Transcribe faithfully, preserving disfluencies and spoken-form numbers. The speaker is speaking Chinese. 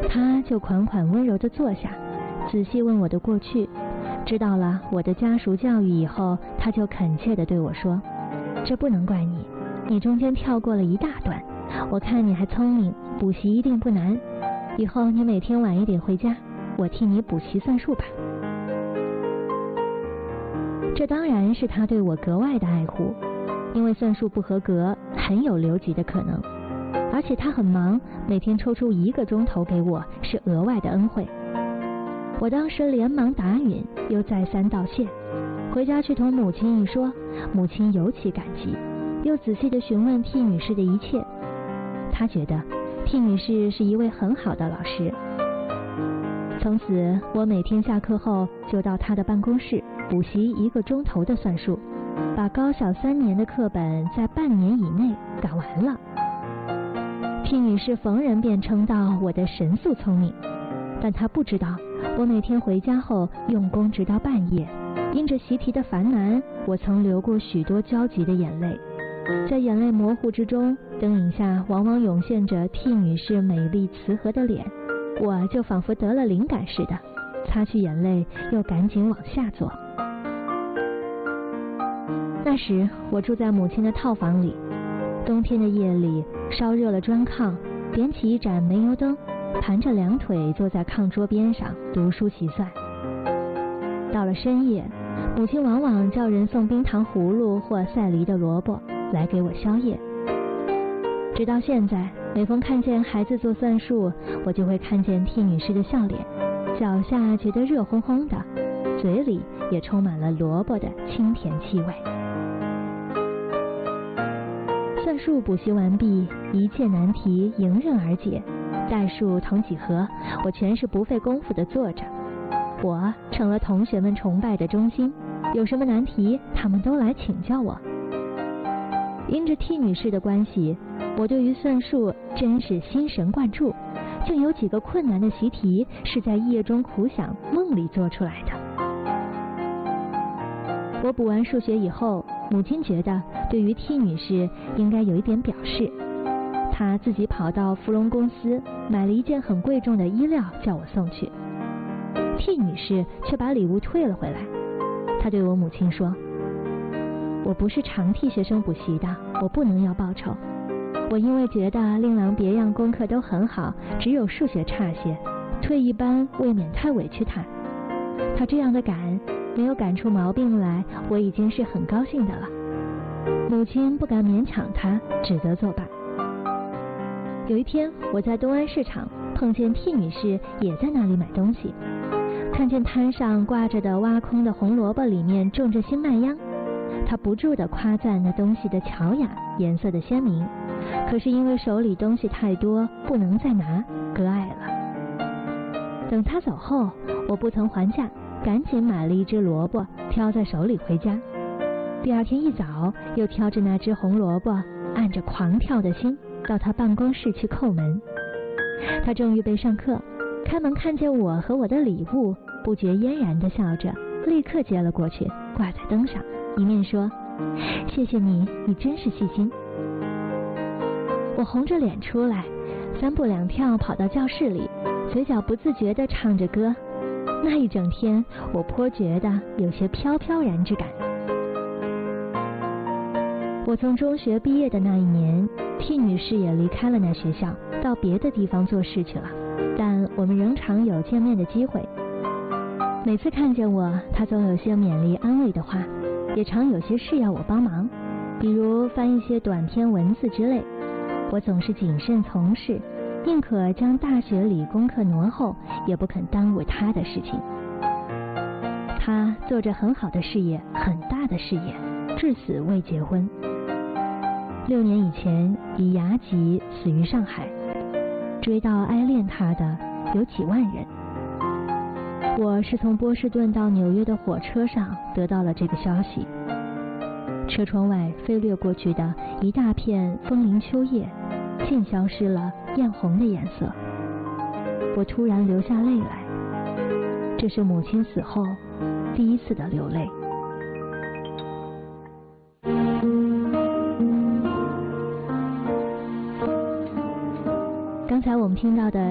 他就款款温柔地坐下，仔细问我的过去。知道了我的家塾教育以后，他就恳切地对我说：“这不能怪你，你中间跳过了一大段。我看你还聪明，补习一定不难。以后你每天晚一点回家，我替你补习算术吧。”这当然是他对我格外的爱护，因为算术不合格很有留级的可能，而且他很忙，每天抽出一个钟头给我是额外的恩惠。我当时连忙答允，又再三道谢。回家去同母亲一说，母亲尤其感激，又仔细地询问替女士的一切。她觉得替女士是一位很好的老师。从此我每天下课后就到她的办公室补习一个钟头的算术，把高小三年的课本在半年以内赶完了。替女士逢人便称道我的神速聪明，但她不知道我每天回家后用功直到半夜，因着习题的烦难，我曾流过许多焦急的眼泪。在眼泪模糊之中，灯影下往往涌现着替女士美丽慈和的脸，我就仿佛得了灵感似的，擦去眼泪，又赶紧往下坐。那时我住在母亲的套房里，冬天的夜里烧热了砖炕，点起一盏煤油灯，盘着两腿坐在炕桌边上读书习算。到了深夜，母亲往往叫人送冰糖葫芦或赛梨的萝卜来给我宵夜。直到现在，每逢看见孩子做算术，我就会看见替女士的笑脸，脚下觉得热烘烘的，嘴里也充满了萝卜的清甜气味。算术补习完毕，一切难题迎刃而解，代数同几何，我全是不费功夫地做着。我成了同学们崇拜的中心，有什么难题他们都来请教我。因着替女士的关系，我对于算术真是心神贯注，竟有几个困难的习题是在夜中苦想梦里做出来的。我补完数学以后，母亲觉得对于替女士应该有一点表示，她自己跑到芙蓉公司买了一件很贵重的衣料叫我送去。替女士却把礼物退了回来。她对我母亲说：“我不是常替学生补习的，我不能要报酬。我因为觉得令郎别样功课都很好，只有数学差些，退一班未免太委屈他。他这样的赶，没有赶出毛病来，我已经是很高兴的了。”母亲不敢勉强他，只得作罢。有一天，我在东安市场碰见替女士也在那里买东西，看见摊上挂着的挖空的红萝卜里面种着新麦秧，她不住地夸赞那东西的巧雅，颜色的鲜明，可是因为手里东西太多，不能再拿，割爱了。等她走后，我不曾还价，赶紧买了一只萝卜挑在手里回家。第二天一早，又挑着那只红萝卜，按着狂跳的心到她办公室去叩门。她正预备上课，开门看见我和我的礼物，不觉嫣然地笑着，立刻接了过去，挂在灯上，一面说：“谢谢你，你真是细心。”我红着脸出来，三步两跳跑到教室里，嘴角不自觉地唱着歌。那一整天，我颇觉得有些飘飘然之感。我从中学毕业的那一年，替女士也离开了那学校，到别的地方做事去了，但我们仍常有见面的机会。每次看见我，她总有些勉励安慰的话，也常有些事要我帮忙，比如翻一些短篇文字之类。我总是谨慎从事，宁可将大学里功课挪后，也不肯耽误她的事情。她做着很好的事业，很大的事业，至死未结婚。六年以前以牙疾死于上海，追悼哀恋她的有几万人。我是从波士顿到纽约的火车上得到了这个消息。车窗外飞掠过去的一大片枫林秋叶，竟消失了艳红的颜色。我突然流下泪来，这是母亲死后第一次的流泪。刚才我们听到的